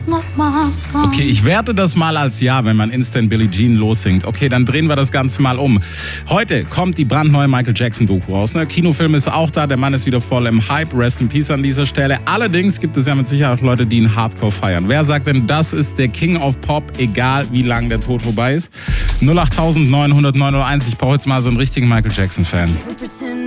Okay, ich werte das mal als Ja, wenn man Instant Billie Jean lossingt. Okay, dann drehen wir das Ganze mal um. Heute kommt die brandneue Michael Jackson-Doku raus. Ne? Kinofilm ist auch da, der Mann ist wieder voll im Hype. Rest in Peace an dieser Stelle. Allerdings gibt es ja mit Sicherheit auch Leute, die ihn Hardcore feiern. Wer sagt denn, das ist der King of Pop, egal wie lang der Tod vorbei ist? 08900 901, ich brauche jetzt mal so einen richtigen Michael Jackson-Fan.